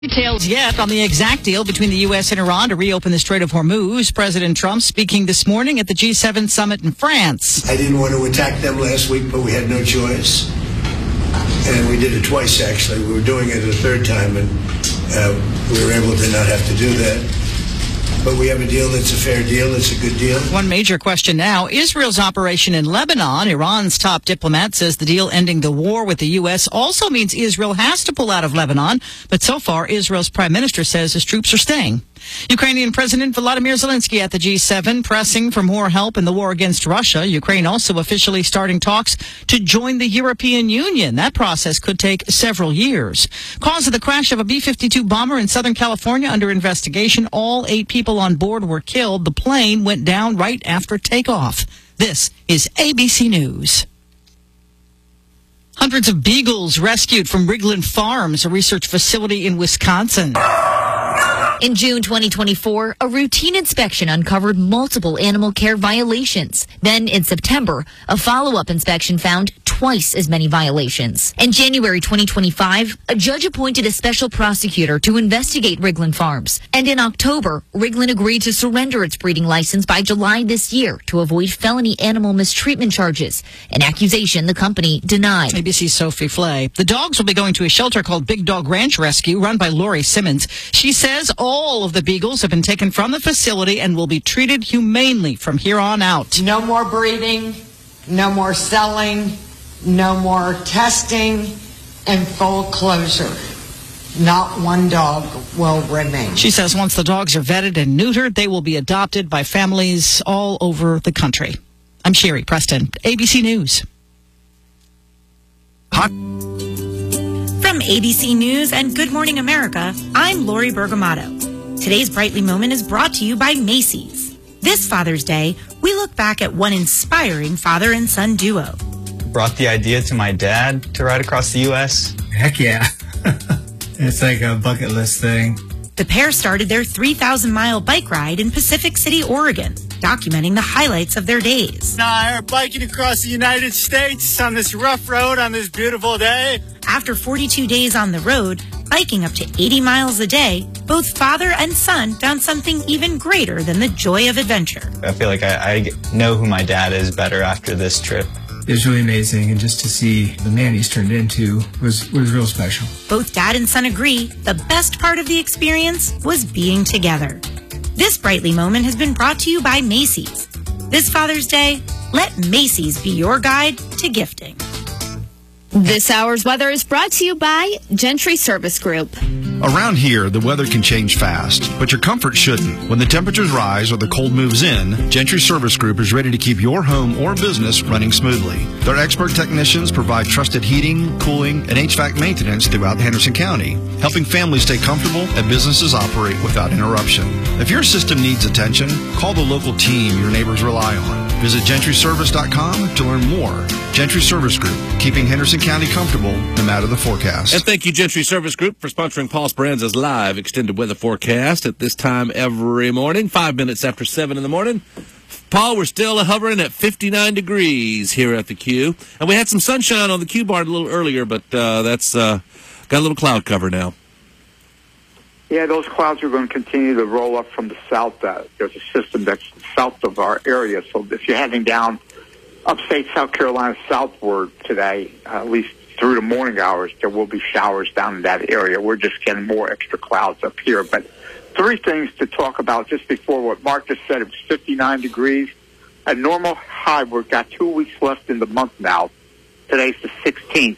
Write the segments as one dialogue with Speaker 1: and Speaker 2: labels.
Speaker 1: Details yet on the exact deal between the U.S. and Iran to reopen the Strait of Hormuz. President Trump speaking this morning at the G7 summit in France.
Speaker 2: I didn't want to attack them last week, but we had no choice. And we did it twice, actually. We were doing it a third time, and we were able to not have to do that. But we have a deal that's a fair deal. It's a good deal.
Speaker 1: One major question now, Israel's operation in Lebanon. Iran's top diplomat says the deal ending the war with the U.S. also means Israel has to pull out of Lebanon. But so far, Israel's prime minister says his troops are staying. Ukrainian President Volodymyr Zelensky at the G7 pressing for more help in the war against Russia. Ukraine also officially starting talks to join the European Union. That process could take several years. Cause of the crash of a B-52 bomber in Southern California under investigation. All 8 people on board were killed. The plane went down right after takeoff. This is ABC News. Hundreds of beagles rescued from Rigland Farms, a research facility in Wisconsin.
Speaker 3: In June 2024, a routine inspection uncovered multiple animal care violations. Then in September, a follow-up inspection found twice as many violations. In January 2025, a judge appointed a special prosecutor to investigate Rigland Farms. And in October, Rigland agreed to surrender its breeding license by July this year to avoid felony animal mistreatment charges, an accusation the company denied.
Speaker 1: ABC's Sophie Flay. The dogs will be going to a shelter called Big Dog Ranch Rescue, run by Lori Simmons. She says all of the beagles have been taken from the facility and will be treated humanely from here on out.
Speaker 4: No more breeding, no more selling, no more testing, and full closure. Not one dog will remain.
Speaker 1: She says once the dogs are vetted and neutered, they will be adopted by families all over the country. I'm Sherry Preston, ABC News.
Speaker 5: From ABC News and Good Morning America, I'm Lori Bergamato. Today's Brightly Moment is brought to you by Macy's. This Father's Day, we look back at one inspiring father and son duo.
Speaker 6: Brought the idea to my dad to ride across the U.S.
Speaker 7: Heck yeah. It's like a bucket list thing.
Speaker 5: The pair started their 3,000-mile bike ride in Pacific City, Oregon, documenting the highlights of their days.
Speaker 8: I are biking across the United States on this rough road on this beautiful day.
Speaker 5: After 42 days on the road, biking up to 80 miles a day, both father and son found something even greater than the joy of adventure.
Speaker 6: I feel like I know who my dad is better after this trip.
Speaker 7: It was really amazing, and just to see the man he's turned into was real special.
Speaker 5: Both dad and son agree the best part of the experience was being together. This Brightly Moment has been brought to you by Macy's. This Father's Day, let Macy's be your guide to gifting.
Speaker 9: This hour's weather is brought to you by Gentry Service Group.
Speaker 10: Around here, the weather can change fast, but your comfort shouldn't. When the temperatures rise or the cold moves in, Gentry Service Group is ready to keep your home or business running smoothly. Their expert technicians provide trusted heating, cooling, and HVAC maintenance throughout Henderson County, helping families stay comfortable and businesses operate without interruption. If your system needs attention, call the local team your neighbors rely on. Visit gentryservice.com to learn more. Gentry Service Group, keeping Henderson County comfortable no matter the forecast.
Speaker 11: And thank you, Gentry Service Group, for sponsoring Paul Speranza's live extended weather forecast at this time every morning, 5 minutes after 7 in the morning. Paul, we're still hovering at 59 degrees here at the Q. And we had some sunshine on the Q bar a little earlier, but that's got a little cloud cover now.
Speaker 12: Yeah, those clouds are going to continue to roll up from the south. There's a system that's south of our area. So if you're heading down upstate South Carolina southward today, at least through the morning hours, there will be showers down in that area. We're just getting more extra clouds up here. But 3 things to talk about just before what Mark just said. It was 59 degrees. A normal high. We've got 2 weeks left in the month now. Today's the 16th.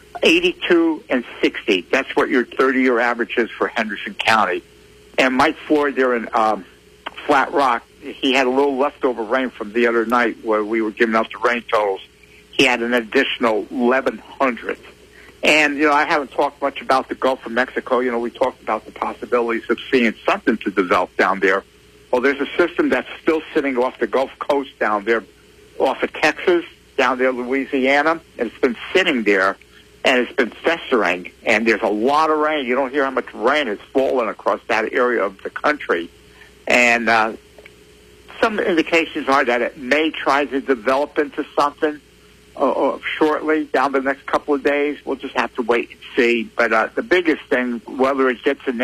Speaker 12: 82 and 60. That's what your 30-year average is for Henderson County. And Mike Floyd there in Flat Rock, he had a little leftover rain from the other night where we were giving out the rain totals. He had an additional 1,100. And, I haven't talked much about the Gulf of Mexico. We talked about the possibilities of seeing something to develop down there. Well, there's a system that's still sitting off the Gulf Coast down there, off of Texas, down there, Louisiana, and it's been sitting there, and it's been festering, and there's a lot of rain. You don't hear how much rain has fallen across that area of the country. And some indications are that it may try to develop into something. shortly, down the next couple of days. We'll just have to wait and see. But the biggest thing, whether it gets in